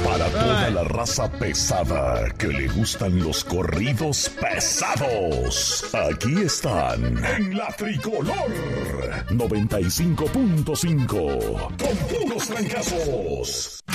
Para toda la raza pesada que le gustan los corridos pesados, aquí están en la Tricolor 95.5 con puros trancazos.